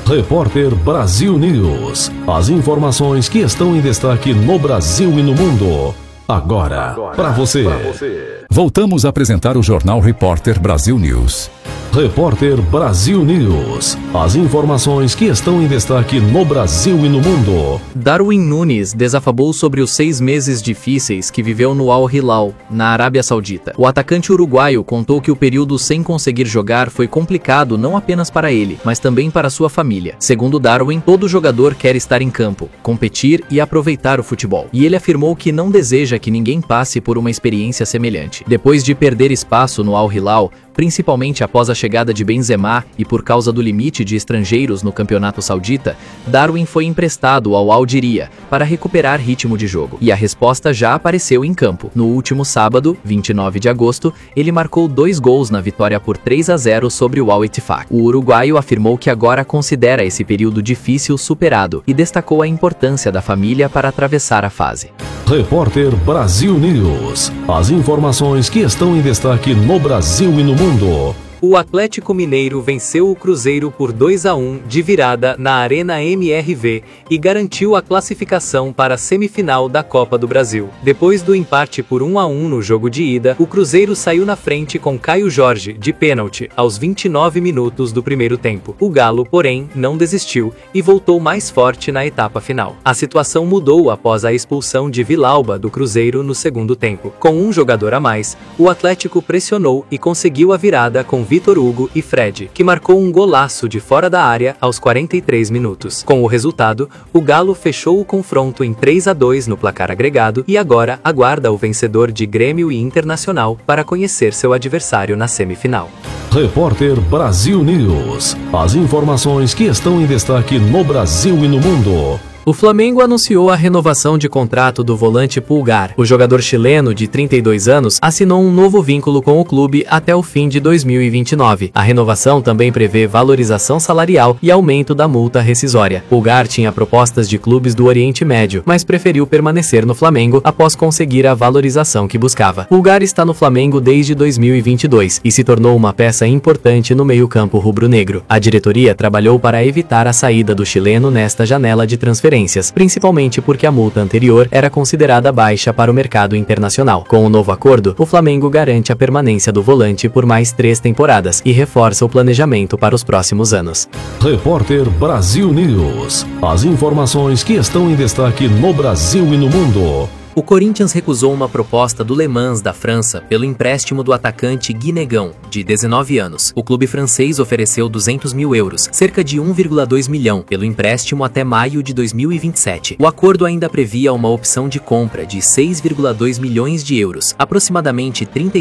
Repórter Brasil News. As informações que estão em destaque no Brasil e no mundo. Agora, para você. Voltamos a apresentar o Jornal Repórter Brasil News. Repórter Brasil News. As informações que estão em destaque no Brasil e no mundo. Darwin Núñez desafabou sobre os 6 meses difíceis que viveu no Al Hilal, na Arábia Saudita. O atacante uruguaio contou que o período sem conseguir jogar foi complicado não apenas para ele, mas também para sua família. Segundo Darwin, todo jogador quer estar em campo, competir e aproveitar o futebol. E ele afirmou que não deseja que ninguém passe por uma experiência semelhante. Depois de perder espaço no Al Hilal, principalmente após a chegada de Benzema e por causa do limite de estrangeiros no campeonato saudita, Darwin foi emprestado ao Al Diriyah para recuperar ritmo de jogo. E a resposta já apareceu em campo. No último sábado, 29 de agosto, ele marcou 2 gols na vitória por 3-0 sobre o Al Ettifaq. O uruguaio afirmou que agora considera esse período difícil superado e destacou a importância da família para atravessar a fase. Repórter Brasil News. As informações que estão em destaque no Brasil e no mundo. O Atlético Mineiro venceu o Cruzeiro por 2-1 de virada na Arena MRV e garantiu a classificação para a semifinal da Copa do Brasil. Depois do empate por 1-1 no jogo de ida, o Cruzeiro saiu na frente com Caio Jorge, de pênalti, aos 29 minutos do primeiro tempo. O Galo, porém, não desistiu e voltou mais forte na etapa final. A situação mudou após a expulsão de Villalba do Cruzeiro no segundo tempo. Com um jogador a mais, o Atlético pressionou e conseguiu a virada com Vitor Hugo e Fred, que marcou um golaço de fora da área aos 43 minutos. Com o resultado, o Galo fechou o confronto em 3-2 no placar agregado e agora aguarda o vencedor de Grêmio e Internacional para conhecer seu adversário na semifinal. Repórter Brasil News. As informações que estão em destaque no Brasil e no mundo. O Flamengo anunciou a renovação de contrato do volante Pulgar. O jogador chileno, de 32 anos, assinou um novo vínculo com o clube até o fim de 2029. A renovação também prevê valorização salarial e aumento da multa rescisória. Pulgar tinha propostas de clubes do Oriente Médio, mas preferiu permanecer no Flamengo após conseguir a valorização que buscava. Pulgar está no Flamengo desde 2022 e se tornou uma peça importante no meio-campo rubro-negro. A diretoria trabalhou para evitar a saída do chileno nesta janela de transferência, principalmente porque a multa anterior era considerada baixa para o mercado internacional. Com o novo acordo, o Flamengo garante a permanência do volante por mais 3 temporadas e reforça o planejamento para os próximos anos. Repórter Brasil News. As informações que estão em destaque no Brasil e no mundo. O Corinthians recusou uma proposta do Le Mans da França pelo empréstimo do atacante Guinegão, de 19 anos. O clube francês ofereceu 200 mil euros, cerca de 1,2 milhão, pelo empréstimo até maio de 2027. O acordo ainda previa uma opção de compra de 6,2 milhões de euros, aproximadamente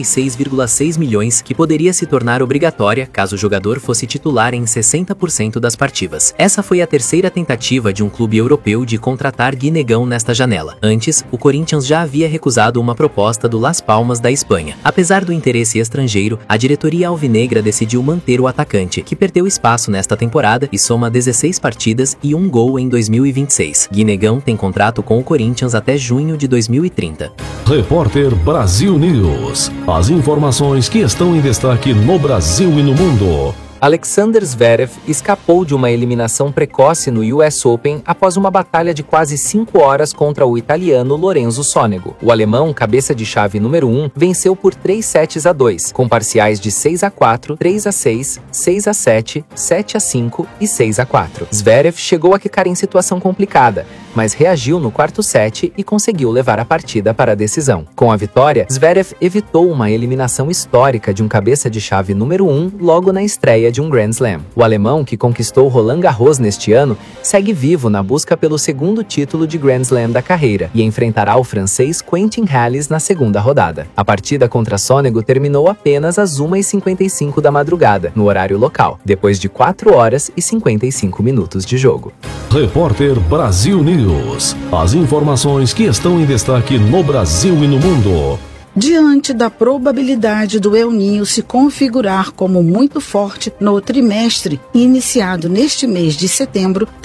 36,6 milhões, que poderia se tornar obrigatória caso o jogador fosse titular em 60% das partidas. Essa foi a terceira tentativa de um clube europeu de contratar Guinegão nesta janela. Antes, o Corinthians já havia recusado uma proposta do Las Palmas da Espanha. Apesar do interesse estrangeiro, a diretoria alvinegra decidiu manter o atacante, que perdeu espaço nesta temporada e soma 16 partidas e 1 gol em 2026. Guinegão tem contrato com o Corinthians até junho de 2030. Repórter Brasil News. As informações que estão em destaque no Brasil e no mundo. Alexander Zverev escapou de uma eliminação precoce no US Open após uma batalha de quase 5 horas contra o italiano Lorenzo Sonego. O alemão, cabeça de chave número 1, venceu por 3-2, com parciais de 6-4, 3-6, 6-7, 7-5 e 6-4. Zverev chegou a ficar em situação complicada, mas reagiu no quarto set e conseguiu levar a partida para a decisão. Com a vitória, Zverev evitou uma eliminação histórica de um cabeça de chave número 1 logo na estreia de um Grand Slam. O alemão, que conquistou Roland Garros neste ano, segue vivo na busca pelo segundo título de Grand Slam da carreira e enfrentará o francês Quentin Halys na segunda rodada. A partida contra Sonego terminou apenas às 1h55 da madrugada, no horário local, depois de 4 horas e 55 minutos de jogo. Repórter Brasil News. As informações que estão em destaque no Brasil e no mundo. Diante da probabilidade do El Niño se configurar como muito forte no trimestre iniciado neste mês de setembro,